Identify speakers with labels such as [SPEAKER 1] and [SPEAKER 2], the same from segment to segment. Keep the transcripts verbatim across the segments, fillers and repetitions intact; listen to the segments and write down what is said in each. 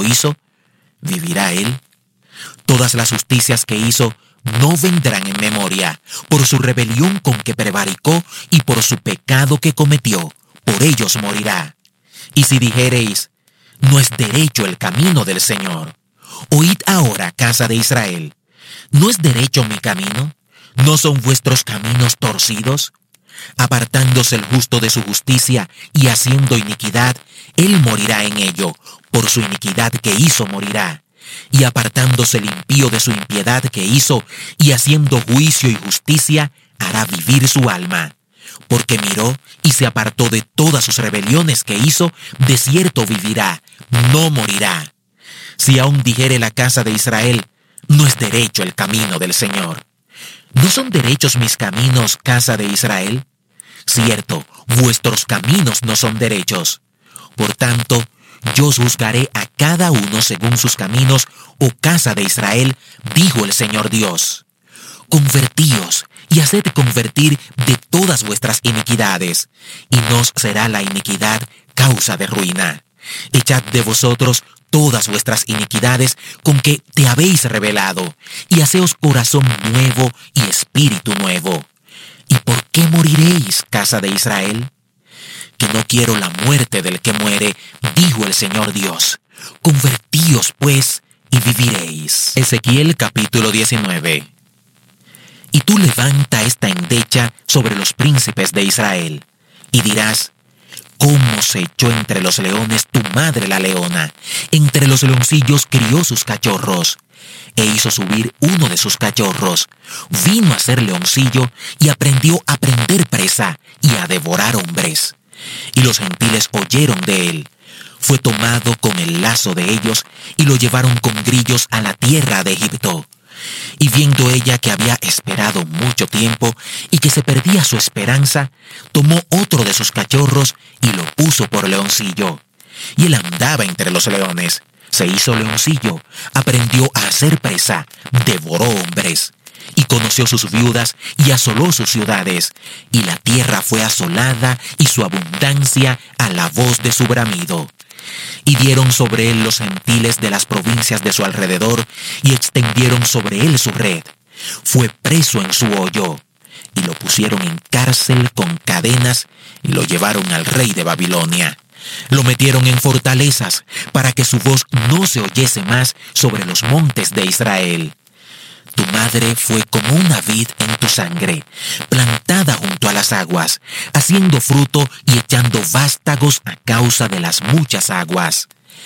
[SPEAKER 1] hizo, ¿vivirá él? Todas las justicias que hizo no vendrán en memoria, por su rebelión con que prevaricó y por su pecado que cometió, por ellos morirá. Y si dijereis, no es derecho el camino del Señor, oíd ahora, casa de Israel, ¿no es derecho mi camino? ¿No son vuestros caminos torcidos? Apartándose el justo de su justicia y haciendo iniquidad, él morirá en ello, por su iniquidad que hizo morirá. Y apartándose el impío de su impiedad que hizo, y haciendo juicio y justicia, hará vivir su alma. Porque miró y se apartó de todas sus rebeliones que hizo, de cierto vivirá, no morirá. Si aún dijere la casa de Israel, no es derecho el camino del Señor. ¿No son derechos mis caminos, casa de Israel? Cierto, vuestros caminos no son derechos. Por tanto, yo os juzgaré a cada uno según sus caminos, oh casa de Israel, dijo el Señor Dios. Convertíos y haced convertir de todas vuestras iniquidades, y no os será la iniquidad causa de ruina. Echad de vosotros todas vuestras iniquidades con que te habéis rebelado, y haceos corazón nuevo y espíritu nuevo. ¿Y por qué moriréis, casa de Israel? Que no quiero la muerte del que muere, dijo el Señor Dios. Convertíos, pues, y viviréis. Ezequiel capítulo diecinueve. Y tú levanta esta endecha sobre los príncipes de Israel, y dirás, ¿cómo se echó entre los leones tu madre la leona? Entre los leoncillos crió sus cachorros, e hizo subir uno de sus cachorros. Vino a ser leoncillo y aprendió a prender presa y a devorar hombres. Y los gentiles oyeron de él. Fue tomado con el lazo de ellos y lo llevaron con grillos a la tierra de Egipto. Y viendo ella que había esperado mucho tiempo y que se perdía su esperanza, tomó otro de sus cachorros y lo puso por leoncillo. Y él andaba entre los leones, se hizo leoncillo, aprendió a hacer presa, devoró hombres, y conoció sus viudas y asoló sus ciudades, y la tierra fue asolada y su abundancia a la voz de su bramido. Y dieron sobre él los gentiles de las provincias de su alrededor, y extendieron sobre él su red. Fue preso en su hoyo, y lo pusieron en cárcel con cadenas, y lo llevaron al rey de Babilonia. Lo metieron en fortalezas, para que su voz no se oyese más sobre los montes de Israel. Tu madre fue como una vid en tu sangre, plantada junto a las aguas, haciendo fruto y echando vástagos a causa de las muchas aguas.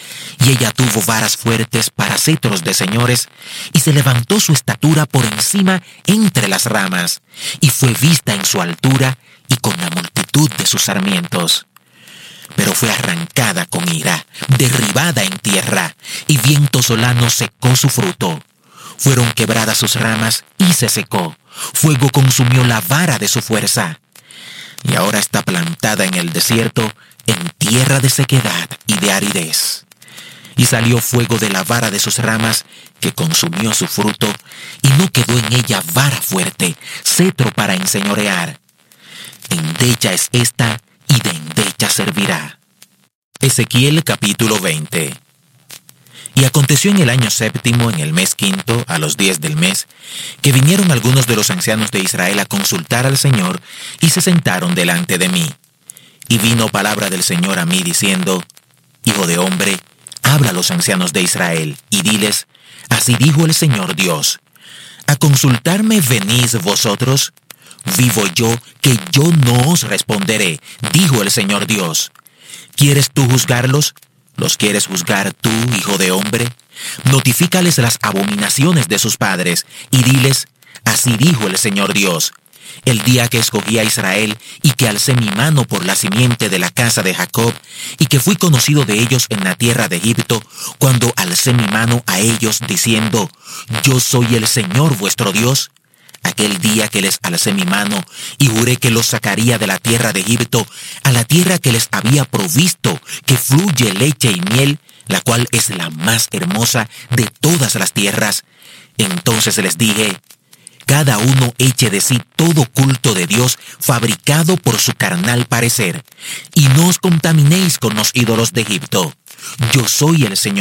[SPEAKER 1] Y ella tuvo varas fuertes para cetros de señores, y se levantó su estatura por encima entre las ramas, y fue vista en su altura y con la multitud de sus sarmientos. Pero fue arrancada con ira, derribada en tierra, y viento solano secó su fruto. Fueron quebradas sus ramas y se secó. Fuego consumió la vara de su fuerza. Y ahora está plantada en el desierto, en tierra de sequedad y de aridez. Y salió fuego de la vara de sus ramas, que consumió su fruto, y no quedó en ella vara fuerte, cetro para enseñorear. Endecha es esta, y de endecha servirá. Ezequiel capítulo veinte. Y aconteció en el año séptimo, en el mes quinto, a los diez del mes, que vinieron algunos de los ancianos de Israel a consultar al Señor, y se sentaron delante de mí. Y vino palabra del Señor a mí, diciendo, Hijo de hombre, habla a los ancianos de Israel, y diles, así dijo el Señor Dios, ¿a consultarme venís vosotros? Vivo yo, que yo no os responderé, dijo el Señor Dios. ¿Quieres tú juzgarlos? ¿Los quieres juzgar tú, hijo de hombre? Notifícales las abominaciones de sus padres, y diles, así dijo el Señor Dios, el día que escogí a Israel, y que alcé mi mano por la simiente de la casa de Jacob, y que fui conocido de ellos en la tierra de Egipto, cuando alcé mi mano a ellos, diciendo, yo soy el Señor vuestro Dios. Aquel día que les alcé mi mano y juré que los sacaría de la tierra de Egipto a la tierra que les había provisto, que fluye leche y miel, la cual es la más hermosa de todas las tierras. Entonces les dije, cada uno eche de sí todo culto de Dios fabricado por su carnal parecer, y no os contaminéis con los ídolos de Egipto. Yo soy el Señor